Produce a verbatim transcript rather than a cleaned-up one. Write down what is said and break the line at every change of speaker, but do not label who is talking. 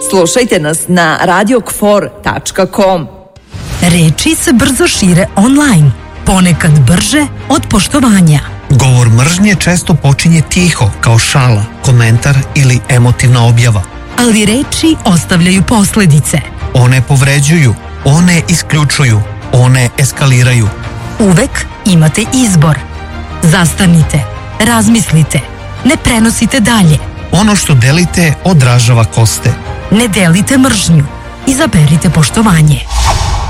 Slušajte nas na radio kfor tačka com.
Reči se brzo šire online, ponekad brže od poštovanja.
Govor mržnje često počinje tiho, kao šala, komentar ili emotivna objava.
Ali reči ostavljaju posledice.
One povređuju, one isključuju, one eskaliraju.
Uvek imate izbor. Zastanite, razmislite, ne prenosite dalje.
Ono što delite odražava ko ste.
Ne delite mržnju, izaberite poštovanje.